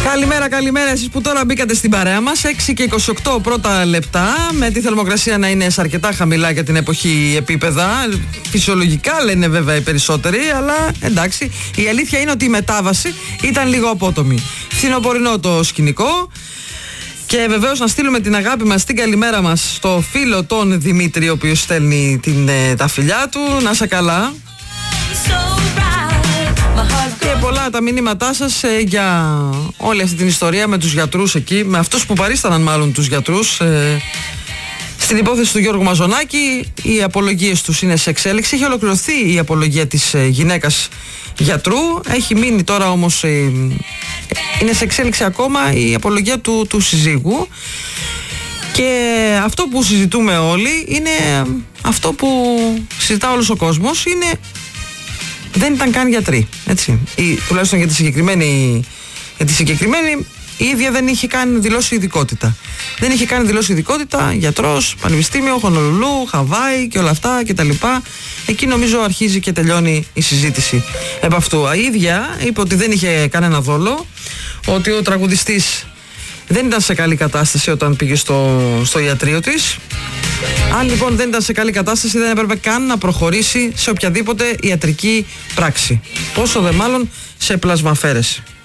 Καλημέρα εσείς που τώρα μπήκατε στην παρέα μας. 6 και 28 πρώτα λεπτά, με τη θερμοκρασία να είναι σε αρκετά χαμηλά για την εποχή επίπεδα. Φυσιολογικά λένε βέβαια οι περισσότεροι, αλλά εντάξει, η αλήθεια είναι ότι η μετάβαση ήταν λίγο απότομη. Φθινοπορεινό το σκηνικό. Και βεβαίως να στείλουμε την αγάπη μας, την καλημέρα μας στο φίλο τον Δημήτρη, ο οποίος στέλνει τα φιλιά του. Να είσαι καλά. Και πολλά τα μηνύματά σας για όλη αυτή την ιστορία με τους γιατρούς εκεί, με αυτούς που παρίσταναν μάλλον τους γιατρούς. Στην υπόθεση του Γιώργου Μαζονάκη, οι απολογίες τους είναι σε εξέλιξη. Έχει ολοκληρωθεί η απολογία της γυναίκας γιατρού. Έχει μείνει τώρα όμως, είναι σε εξέλιξη ακόμα η απολογία του συζύγου. Και αυτό που συζητούμε όλοι είναι αυτό που συζητά όλος ο κόσμος, είναι δεν ήταν καν γιατροί, έτσι. Τουλάχιστον για τη συγκεκριμένη η ίδια δεν είχε καν δηλώσει ειδικότητα. Δεν είχε καν δηλώσει ειδικότητα, γιατρός, πανεπιστήμιο, Χονολουλού, Χαβάη και όλα αυτά κτλ. Εκεί νομίζω αρχίζει και τελειώνει η συζήτηση επ' αυτού. Η ίδια είπε ότι δεν είχε κανένα δόλο, ότι ο τραγουδιστής δεν ήταν σε καλή κατάσταση όταν πήγε στο ιατρείο της. Αν λοιπόν δεν ήταν σε καλή κατάσταση, δεν έπρεπε καν να προχωρήσει σε οποιαδήποτε ιατρική πράξη. Πόσο δε μάλλον σε πλασμαφαίρεση.